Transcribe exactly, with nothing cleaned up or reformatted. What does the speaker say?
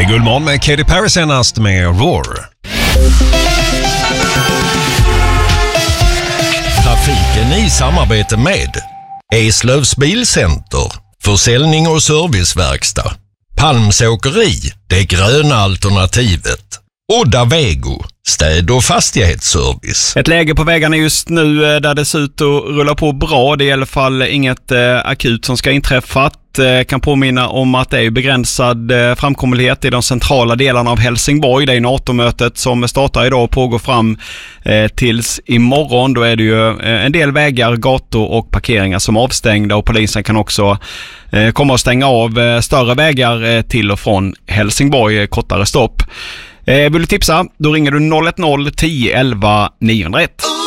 Guldmorgon med Katy Perry senast med Roar. Trafiken i samarbete med Eslövs Bilcenter, försäljning och serviceverkstad. Palms åkeri, det gröna alternativet. Odda Vego, städ- och fastighetsservice. Ett läge på vägarna just nu där det ser ut att rulla på bra. Det är i alla fall inget eh, akut som ska inträffa. Eh, kan påminna om att det är begränsad eh, framkomlighet i de centrala delarna av Helsingborg. Det är NATO-mötet som startar idag och pågår fram eh, tills imorgon. Då är det ju eh, en del vägar, gator och parkeringar som är avstängda, och polisen kan också eh, komma och stänga av eh, större vägar eh, till och från Helsingborg, eh, kortare stopp. Eh, vill du tipsa? Då ringer du noll ett noll tio elva niohundraett.